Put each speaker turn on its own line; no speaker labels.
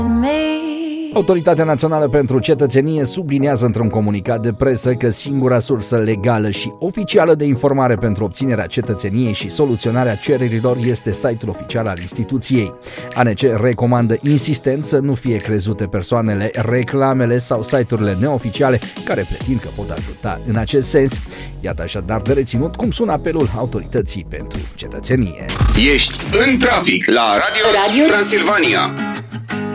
Autoritatea Națională pentru Cetățenie subliniază într-un comunicat de presă că singura sursă legală și oficială de informare pentru obținerea cetățeniei și soluționarea cererilor este site-ul oficial al instituției. ANC recomandă insistent să nu fie crezute persoanele, reclamele sau site-urile neoficiale care pretind că pot ajuta în acest sens. Iată așadar de reținut cum sună apelul Autorității pentru Cetățenie.
Ești în trafic la Radio Transilvania.